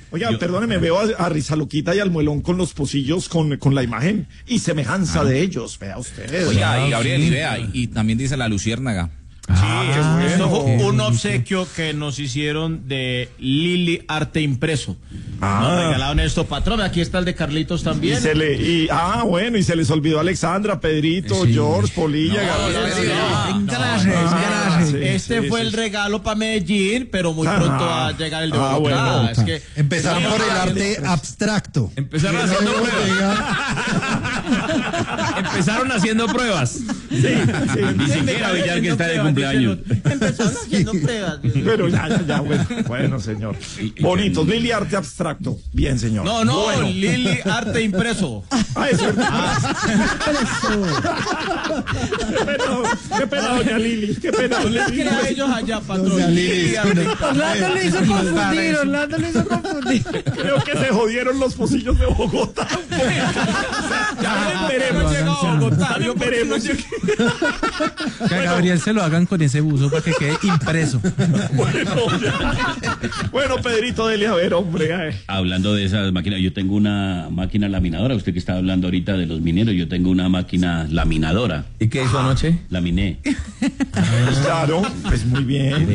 Oiga, perdóneme, veo a Rizaloquita y al Muelón con los pocillos con la imagen y semejanza de ellos, vea usted. Oiga, y Gabriel, y vea, y también dice la luciérnaga. Esto fue un obsequio que nos hicieron de Lili Arte Impreso. Nos regalaron esto, patrón. Aquí está el de Carlitos también. Y se les olvidó Alexandra, Pedrito, George, Polilla, Gabriel. Gracias. Este fue el regalo para Medellín, pero muy pronto va a llegar el de Bogotá. Bueno, es que empezaron por el arte abstracto. Empezaron haciendo pruebas. Ni siquiera Villar, que está de cumpleaños. Empezaron haciendo pruebas. Pero ya, bueno, señor. Bonitos, Lili Arte Abstracto. Bien, señor. No, bueno. Lili Arte Impreso. Es verdad. Qué pena, doña Lili. Qué pena, No les crea a ellos allá, patrón. Orlando lo hizo confundir. Creo que se jodieron los pocillos de Bogotá. Ya veremos. Que a Gabriel se lo hagan con ese buzo para que quede impreso. Bueno, Pedrito, dele a ver, hombre. Hablando de esas máquinas, yo tengo una máquina laminadora. Usted que está hablando ahorita de los mineros, yo tengo una máquina laminadora. ¿Y qué hizo anoche? Laminé. Claro, pues muy bien.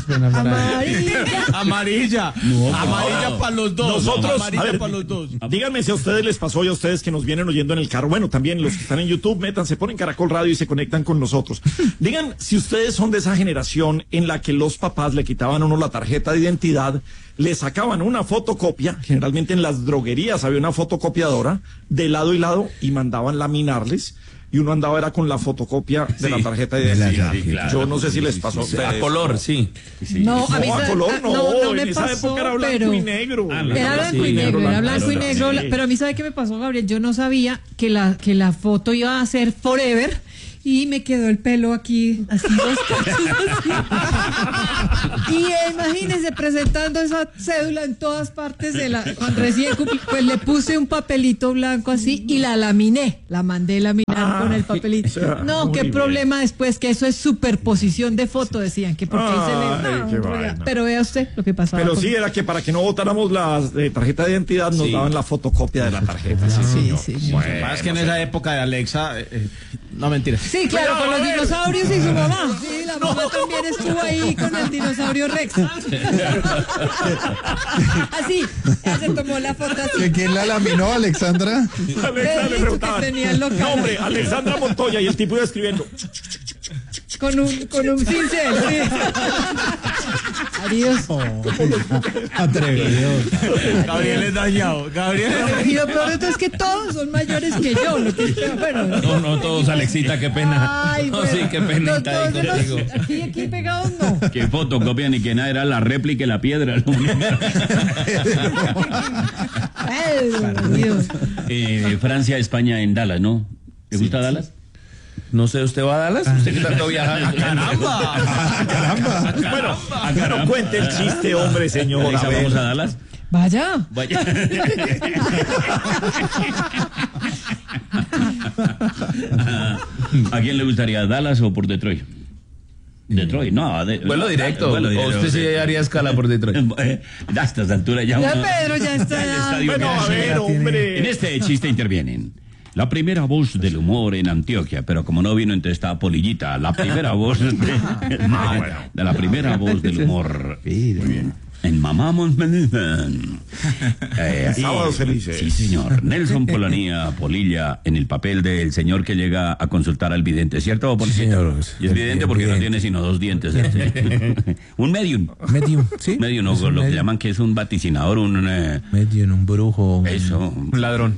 Amarilla. Amarilla para los dos. Nosotros, amarilla para los dos. Díganme si a ustedes les pasó y a ustedes que nos vienen oyendo en el carro. Bueno, también los que están en YouTube, métanse, ponen Caracol Radio y se conectan con nosotros. Digan si ustedes son de esa generación en la que los papás le quitaban a uno la tarjeta de identidad, le sacaban una fotocopia, generalmente en las droguerías había una fotocopiadora, de lado y lado, y mandaban laminarles. Y uno andaba era con la fotocopia de la tarjeta de identidad. Claro. Yo no sé si les pasó a ustedes. A color, sí. No, a mí a color no me en esa pasó, época era blanco pero y negro. era blanco y negro, pero a mí sabe qué me pasó, Gabriel, yo no sabía que la foto iba a ser forever. Y me quedó el pelo aquí, así dos cachos así. Y imagínense, presentando esa cédula en todas partes cuando recién cumplí, pues le puse un papelito blanco así y la laminé, la mandé laminar con el papelito. No, qué problema después, que eso es superposición de foto, decían, que porque pero vea usted lo que pasaba. Pero sí, era que para que no votáramos la tarjeta de identidad nos daban la fotocopia de la tarjeta. Sí. Bueno, es que en esa época de Alexa, no mentira. Sí, claro, con los dinosaurios y su mamá. Sí, la mamá también estuvo ahí con el dinosaurio Rex. Así, ya se tomó la foto así. ¿Quién la laminó, Alexandra? Alexa le preguntaban. Tenía el local. No, hombre, Alexandra Montoya, y el tipo iba escribiendo. Con un cincel, sí. Adiós. Atrevido. Gabriel es dañado. Y lo peor de todo es que todos son mayores que yo. No, todos, Alexita, qué pena. Ay, no, sí, qué pena. Aquí pegados no. ¿Qué fotocopia ni que nada? Era la réplica y la piedra. Dios. Francia, España en Dallas, ¿no? ¿Le gusta Dallas? No sé, ¿usted va a Dallas? ¿Usted que tanto viaja? ¡Caramba! Bueno, cuente el chiste, hombre, señor. Alexa, ¿vamos a Dallas? Vaya. ¿A quién le gustaría, Dallas o por Detroit? Detroit, no. Vuelo directo. ¿O usted sí haría escala por Detroit? A estas alturas ya. Pedro ya está. Bueno, a ver, hombre. En este chiste intervienen la primera voz del humor en Antioquia, pero como no vino, entonces está Polillita, la primera voz de la primera voz del humor. Muy bien. En Mamamos Sábados felices. Sí, señor. Nelson Polilla en el papel del señor que llega a consultar al vidente, ¿cierto? Sí, señor. Y es vidente porque no tiene sino 2 dientes. Un medium. Medium, ¿sí? Medium, no, lo que llaman que es un vaticinador, medium, un brujo. Eso. Un ladrón.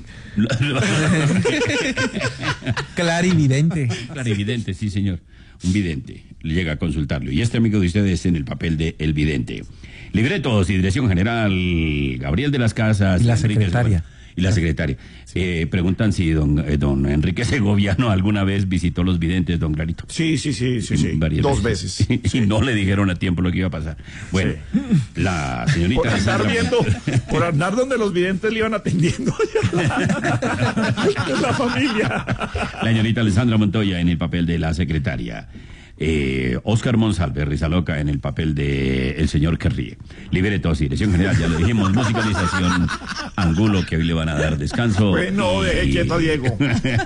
Clarividente. Clarividente, sí, señor. Un vidente. Le llega a consultarlo. Y este amigo de ustedes en el papel de el vidente. Libretos y dirección general, Gabriel de las Casas. Y la secretaria. Y la secretaria. Sí. Preguntan si don Enrique Segoviano alguna vez visitó los videntes, don Clarito. Sí. 2 veces. Y no le dijeron a tiempo lo que iba a pasar. Bueno, la señorita... Por andar donde los videntes le iban atendiendo la familia. La señorita Alessandra Montoya en el papel de la secretaria. Oscar Monsalve, Risa Loca, en el papel de El Señor que Ríe. Libretos y dirección general, ya lo dijimos, musicalización, Angulo, que hoy le van a dar descanso. Bueno, deje quieto a Diego.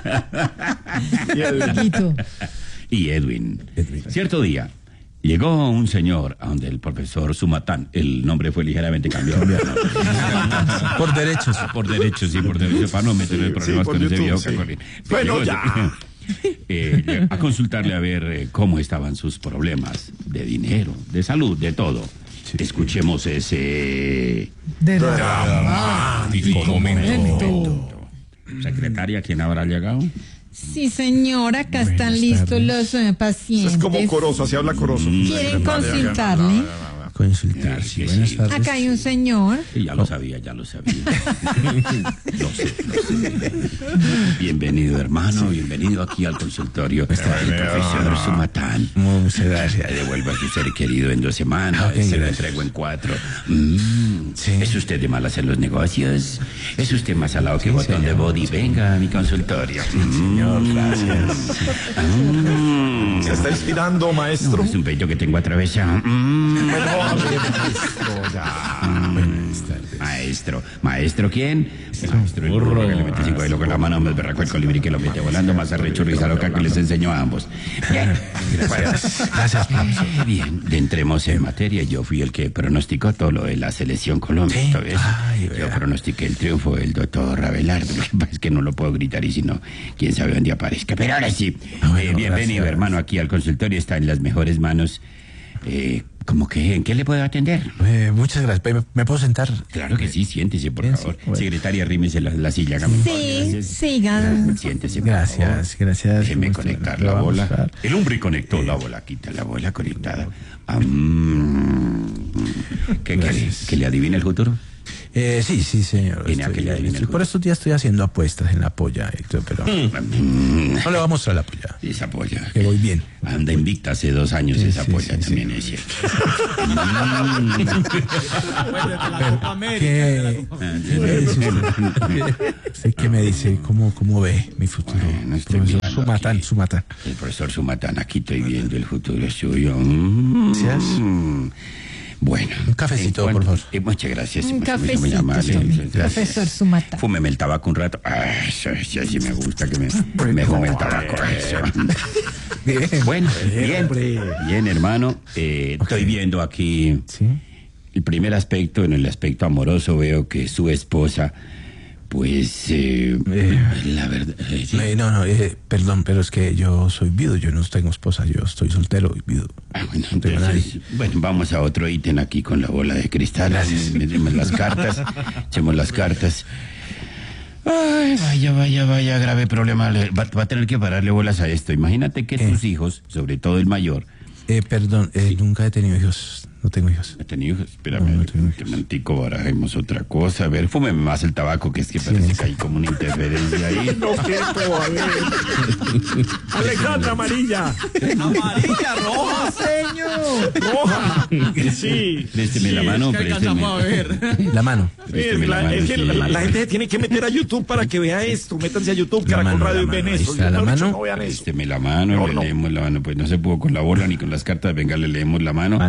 Y Edwin. Cierto día, llegó un señor a donde el profesor Sumatán, el nombre fue ligeramente cambiado. Por derechos. Por derechos, sí, por derechos, para no meterle problemas con ese viejo que corre. Bueno, ya. A consultarle a ver cómo estaban sus problemas de dinero, de salud, de todo. Sí. Escuchemos ese dramático momento. Secretaria, ¿quién habrá llegado? Sí, señora, acá están listos los pacientes. Es como coroso, así habla coroso. ¿Quieren consultarle? Consultar, sí. Buenas tardes. Acá hay un señor. Sí, ya lo sabía. Lo sé. Bienvenido, hermano, bienvenido aquí al consultorio. Está el profesor Sumatán. Muchas gracias. Devuelva a su ser querido en 2 semanas. Se lo entrego en 4. Sí. ¿Es usted de malas en los negocios? ¿Es usted más salado que botón de body? Venga a mi consultorio. Señor, gracias. ¿Se está inspirando, maestro? No, es un peito que tengo atravesado. Maestro, ¿quién? Maestro, el burro que le mete 5 kilos con la mano, más berraco el colibrí que lo mete volando, más arrecho Risa Loca que les enseñó a ambos. Bien, Gracias, profesor. Bien, entremos en materia. Yo fui el que pronosticó todo lo de la selección Colombia. ¿Sí? ¿Ves? Yo pronostiqué el triunfo del doctor Abelardo. Lo que pasa es que no lo puedo gritar y si no, quién sabe dónde aparezca. Pero ahora sí, bienvenido, gracias, hermano, aquí al consultorio. Está en las mejores manos. ¿Cómo que en qué le puedo atender? Muchas gracias. ¿Me puedo sentar? Claro que sí, siéntese, por favor. Sí, bueno. Secretaria, arrímese la silla. Sí, sigan. Siéntese, por Gracias. Déjeme conectar la bola. El hombre conectó la bola, quita la bola conectada. ¿Que le adivine el futuro? Sí, señor. Por estos días estoy haciendo apuestas en la polla, Héctor, pero no le voy a mostrar la polla. Esa polla. Que voy bien. Anda invicta hace 2 años esa polla, también es cierto. ¿Qué me dice? ¿Cómo ve mi futuro? Bueno, profesor Sumatán. El profesor Sumatán, aquí estoy viendo el futuro suyo. Gracias. Bueno. Un cafecito, por favor. Muchas gracias. Un cafecito, profesor Sumatán. Fúmeme el tabaco un rato. Eso sí me gusta que me fume el tabaco. Eso. Bien. Bueno, bien, hermano. Estoy viendo aquí el primer aspecto. En el aspecto amoroso veo que su esposa, pues, la verdad... perdón, pero es que yo soy viudo, yo no tengo esposa, yo estoy soltero y viudo. Bueno, entonces, vamos a otro ítem aquí con la bola de cristal. Metemos las cartas, echemos las cartas. Ay, vaya, grave problema. Va a tener que pararle bolas a esto. Imagínate que tus hijos, sobre todo el mayor... nunca he tenido hijos. No tengo hijos. ¿No he tenido hijos? Espérame, no tengo hijos. Mantico, barajemos otra cosa. A ver, fúmeme más el tabaco, que es que parece que hay como una interferencia ahí. No quiero, a ver. Alejandra, amarilla. Amarilla, roja, señor. Roja. Sí. Présteme la mano, présteme. La mano. Présteme la mano. Es que la gente tiene que meter a YouTube para que vea esto. Métanse a YouTube, Caracol Radio y ven eso. La mano. No vean eso. Présteme la mano, le leemos la mano. Pues no se pudo con la bola ni con las cartas. Venga, le leemos la mano.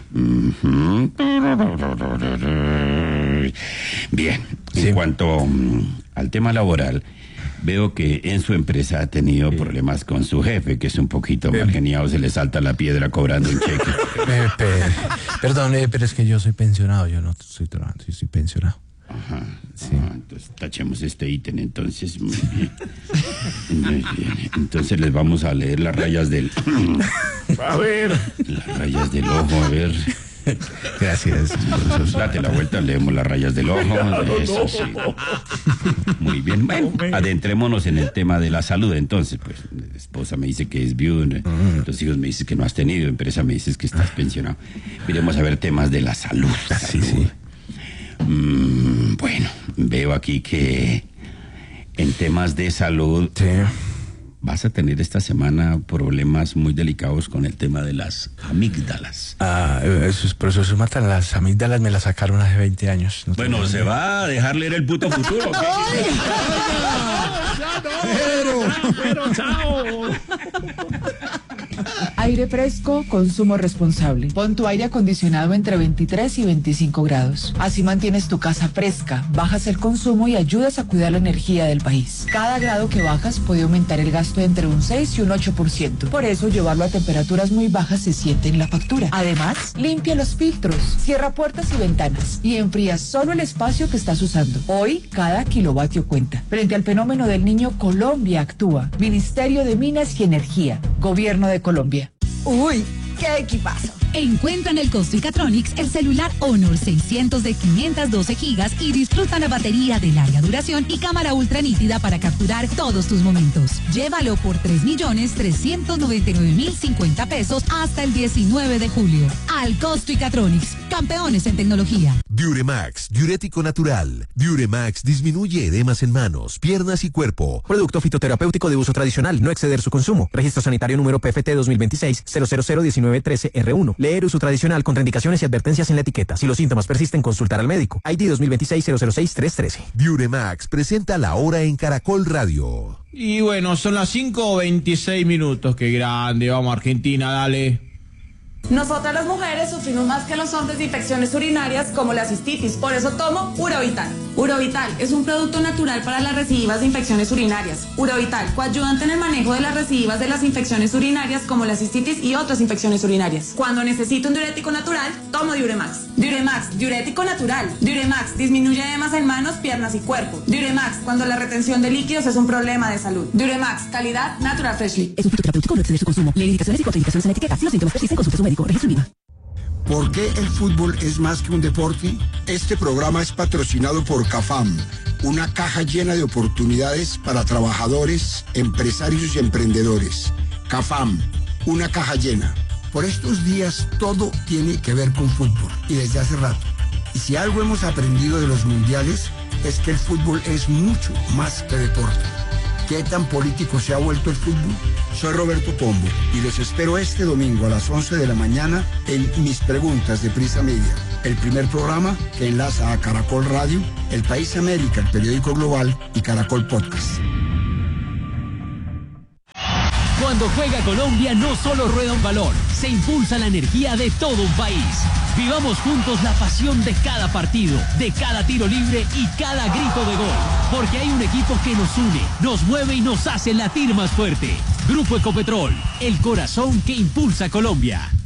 Bien, en cuanto al tema laboral, veo que en su empresa ha tenido problemas con su jefe, que es un poquito mal geniado, se le salta la piedra cobrando un cheque. Perdón, pero es que yo soy pensionado, yo no estoy trabajando, yo soy pensionado. Ajá. Entonces tachemos este ítem, entonces. Muy bien. Entonces les vamos a leer las rayas del... A ver. Las rayas del ojo, a ver. Gracias. Date la vuelta, leemos las rayas del ojo. Eso sí. Muy bien. Bueno, adentrémonos en el tema de la salud. Entonces, pues, la esposa me dice que es viuda, los hijos me dicen que no has tenido, empresa me dices que estás pensionado. Miremos a ver temas de la salud. Sí. Bueno, veo aquí que en temas de salud vas a tener esta semana problemas muy delicados con el tema de las amígdalas. Esos profesores matan las amígdalas, me las sacaron hace 20 años. No bueno, ¿se va a dejar leer el puto futuro? Pero chao. Ay, Aire fresco, consumo responsable. Pon tu aire acondicionado entre 23 y 25 grados. Así mantienes tu casa fresca, bajas el consumo y ayudas a cuidar la energía del país. Cada grado que bajas puede aumentar el gasto entre un 6 y un 8%. Por eso, llevarlo a temperaturas muy bajas se siente en la factura. Además, limpia los filtros, cierra puertas y ventanas y enfría solo el espacio que estás usando. Hoy, cada kilovatio cuenta. Frente al fenómeno del Niño, Colombia actúa. Ministerio de Minas y Energía. Gobierno de Colombia. ¡Uy! ¡Qué equipazo! Encuentra en el Costo y Catronics el celular Honor 600 de 512 gigas y disfruta la batería de larga duración y cámara ultra nítida para capturar todos tus momentos. Llévalo por 3.399.050 pesos hasta el 19 de julio. Al Costo y Catronics, campeones en tecnología. Diuremax, diurético natural. Diuremax disminuye edemas en manos, piernas y cuerpo. Producto fitoterapéutico de uso tradicional, no exceder su consumo. Registro sanitario número PFT 2026-0001913-R1. Leer uso tradicional, contraindicaciones y advertencias en la etiqueta. Si los síntomas persisten, consultar al médico. ID 2026-006-313. Diuremax presenta La Hora en Caracol Radio. Y bueno, son las 5:26. Qué grande. Vamos, Argentina, dale. Nosotras las mujeres sufrimos más que los hombres de infecciones urinarias como la cistitis, por eso tomo Urovital. Urovital es un producto natural para las recidivas de infecciones urinarias. Urovital, coayudante en el manejo de las recidivas de las infecciones urinarias como la cistitis y otras infecciones urinarias. Cuando necesito un diurético natural, tomo Diuremax. Diuremax, diurético natural. Diuremax, disminuye edemas en manos, piernas y cuerpo. Diuremax, cuando la retención de líquidos es un problema de salud. Diuremax, calidad Natural Freshly. Es un fitoterapéutico, no exceder su consumo. Leer indicaciones y contraindicaciones en la etiqueta. Si los síntomas persisten, consulte a su médico. Registro INVIMA. ¿Por qué el fútbol es más que un deporte? Este programa es patrocinado por CAFAM, una caja llena de oportunidades para trabajadores, empresarios y emprendedores. CAFAM, una caja llena. Por estos días todo tiene que ver con fútbol y desde hace rato. Y si algo hemos aprendido de los mundiales es que el fútbol es mucho más que deporte. ¿Qué tan político se ha vuelto el fútbol? Soy Roberto Pombo y los espero este domingo a las 11 de la mañana en Mis Preguntas de Prisa Media, el primer programa que enlaza a Caracol Radio, El País América, el periódico global y Caracol Podcast. Cuando juega Colombia no solo rueda un balón, se impulsa la energía de todo un país. Vivamos juntos la pasión de cada partido, de cada tiro libre y cada grito de gol. Porque hay un equipo que nos une, nos mueve y nos hace latir más fuerte. Grupo Ecopetrol, el corazón que impulsa Colombia.